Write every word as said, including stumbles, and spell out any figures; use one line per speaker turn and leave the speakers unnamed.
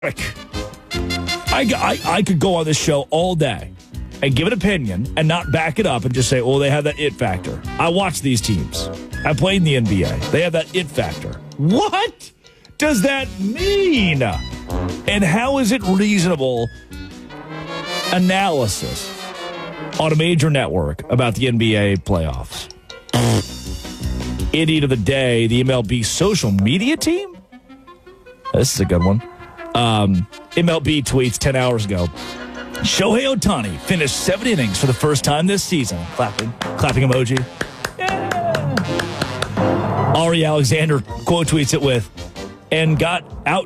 I, I, I could go on this show all day and give an opinion and not back it up and just say, well, they have that it factor. I watch these teams. I played in the N B A. They have that it factor. What does that mean? And how is it reasonable analysis on a major network about the N B A playoffs? Idiot of the day, the M L B social media team? This is a good one. Um, M L B tweets ten hours ago. Shohei Ohtani finished seven innings for the first time this season. Clapping. Clapping emoji. Yeah. Ari Alexander quote tweets it with, and got out